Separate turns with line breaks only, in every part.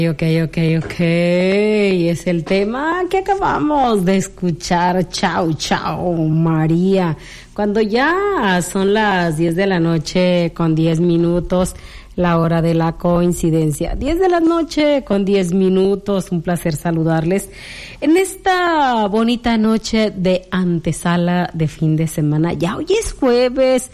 Ok. Es el tema que acabamos de escuchar. Chao, María. Cuando ya son las 10 de la noche con 10 minutos, la hora de la coincidencia. 10 de la noche con 10 minutos. Un placer saludarles en esta bonita noche de antesala de fin de semana. Ya hoy es jueves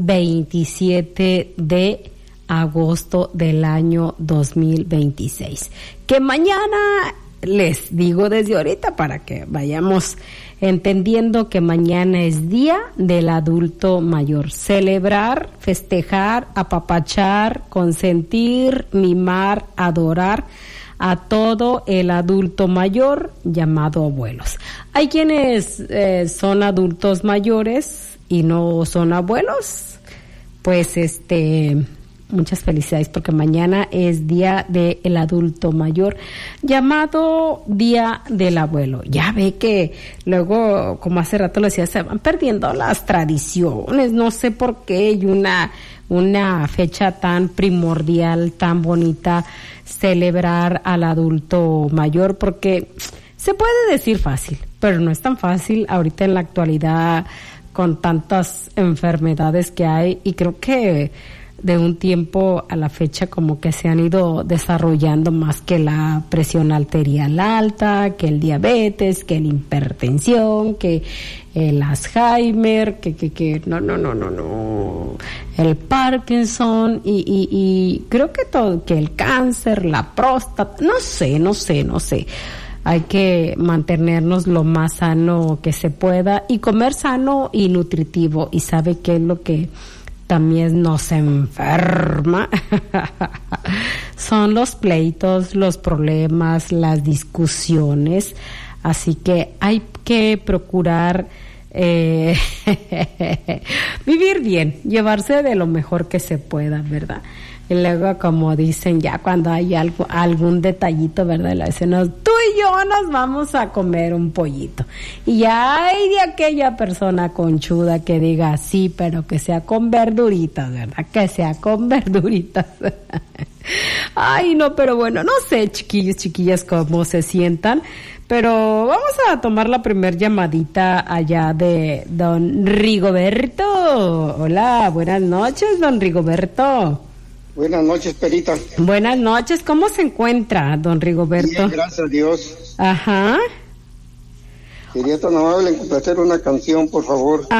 27 de agosto del año 2026. Que mañana, les digo desde ahorita para que vayamos entendiendo que mañana es Día del Adulto Mayor. Celebrar, festejar, apapachar, consentir, mimar, adorar a todo el adulto mayor llamado abuelos. Hay quienes son adultos mayores y no son abuelos. Pues muchas felicidades porque mañana es Día del Adulto Mayor, llamado Día del Abuelo. Ya ve que luego, como hace rato le decía, se van perdiendo las tradiciones, no sé por qué, y una fecha tan primordial, tan bonita, celebrar al adulto mayor, porque se puede decir fácil, pero no es tan fácil ahorita en la actualidad con tantas enfermedades que hay, y creo que de un tiempo a la fecha como que se han ido desarrollando más, que la presión arterial alta, que el diabetes, que la hipertensión, que el Alzheimer, que no, el Parkinson y creo que todo, que el cáncer, la próstata, no sé. Hay que mantenernos lo más sano que se pueda y comer sano y nutritivo. Y sabe qué es lo que también nos enferma. Son los pleitos, los problemas, las discusiones. Así que hay que procurar vivir bien, llevarse de lo mejor que se pueda, ¿verdad? Y luego, como dicen, ya cuando hay algún detallito, ¿verdad? Le dicen, tú y yo nos vamos a comer un pollito. Y ya hay de aquella persona conchuda que diga, sí, pero que sea con verduritas, ¿verdad? Que sea con verduritas. Ay, no, pero bueno, no sé, chiquillas, cómo se sientan. Pero vamos a tomar la primer llamadita allá de don Rigoberto. Hola, buenas noches, don Rigoberto.
Buenas noches, Perita.
Buenas noches, ¿cómo se encuentra, don Rigoberto?
Bien, gracias a Dios.
Ajá.
Sería tan amable en complacer una canción, por favor.